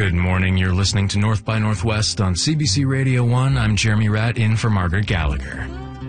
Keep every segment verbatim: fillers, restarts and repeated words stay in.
Good morning. You're listening to North by Northwest on C B C Radio one. I'm Jeremy Ratt, in for Margaret Gallagher.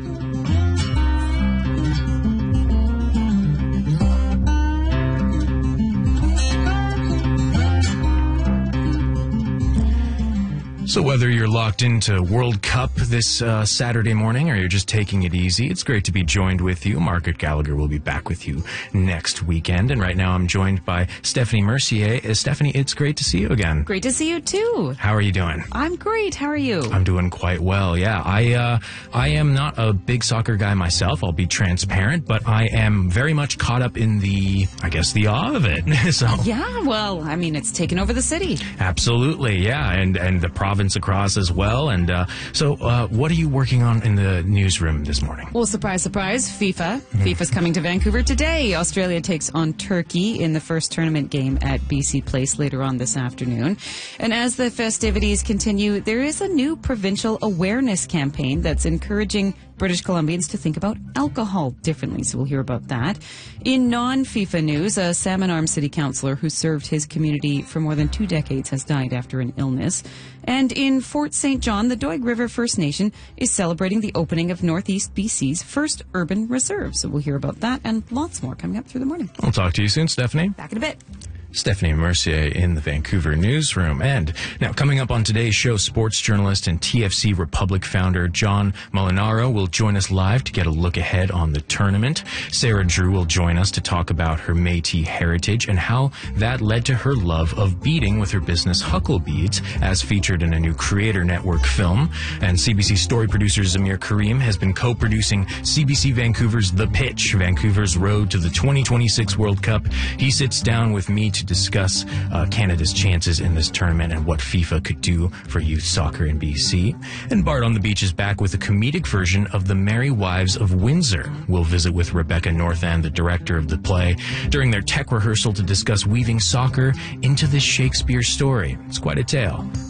So whether you're locked into World Cup this uh, Saturday morning or you're just taking it easy, it's great to be joined with you. Margaret Gallagher will be back with you next weekend. And right now I'm joined by Stephanie Mercier. Uh, Stephanie, it's great to see you again. Great to see you too. How are you doing? I'm great. How are you? I'm doing quite well, yeah. I, uh, I am not a big soccer guy myself, I'll be transparent, but I am very much caught up in the, I guess, the awe of it. so Yeah, well, I mean, it's taken over the city. Absolutely, yeah, and, and the province across as well. And uh, so uh, what are you working on in the newsroom this morning? Well, surprise, surprise, FIFA. Mm-hmm. FIFA's coming to Vancouver today. Australia takes on Turkey in the first tournament game at B C Place later on this afternoon. And as the festivities continue, there is a new provincial awareness campaign that's encouraging British Columbians to think about alcohol differently, so we'll hear about that. In non-FIFA news, a Salmon Arm city councillor who served his community for more than two decades has died after an illness. And in Fort Saint John, the Doig River First Nation is celebrating the opening of Northeast B C's first urban reserve, so we'll hear about that and lots more coming up through the morning. I'll talk to you soon, Stephanie. Back in a bit. Stephanie Mercier in the Vancouver newsroom. And now coming up on today's show, sports journalist and T F C Republic founder John Molinaro will join us live to get a look ahead on the tournament. Sarah Drew will join us to talk about her Métis heritage and how that led to her love of beading with her business Hucklebeads, as featured in a new Creator Network film. And C B C story producer Zamir Karim has been co-producing C B C Vancouver's The Pitch, Vancouver's road to the twenty twenty-six World Cup. He sits down with me to discuss uh, Canada's chances in this tournament and what FIFA could do for youth soccer in B C. And Bart on the Beach is back with a comedic version of The Merry Wives of Windsor. We'll visit with Rebecca Northand, the director of the play, during their tech rehearsal to discuss weaving soccer into this Shakespeare story. It's quite a tale.